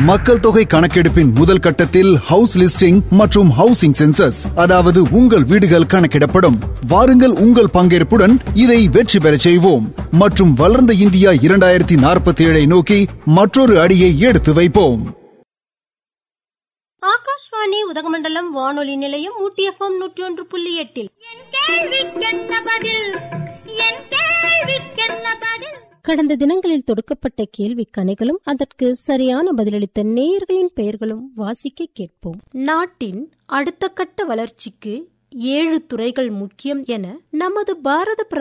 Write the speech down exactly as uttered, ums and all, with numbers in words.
மக்கள் தொகை கணக்கெடுப்பின் முதல் கட்டத்தில் ஹவுஸ் லிஸ்டிங் மற்றும் ஹவுசிங் சென்சஸ், அதாவது உங்கள் வீடுகள் கணக்கிடப்படும். வாருங்கள், உங்கள் பங்கேற்புடன் இதை வெற்றி பெறச் செய்வோம் மற்றும் வளர்ந்த இந்தியா இரண்டாயிரத்தி நாற்பத்தி ஏழை நோக்கி மற்றொரு அடியை எடுத்து வைப்போம். ஆகாஷ்வாணி உதகமண்டலம் வானொலி நிலையம் ஊட்டி எஃப்எம் நூற்றி ஒன்று புள்ளி எட்டில் கடந்த தினங்களில் தொடுக்கப்பட்ட கேள்வி கணைகளும் அதற்கு சரியான பதிலளித்த நேயர்களின் பெயர்களும் வாசிக்க கேட்போம். நாட்டின் அடுத்த கட்ட வளர்ச்சிக்கு ஏழு துறைகள் முக்கியம் என நமது பாரத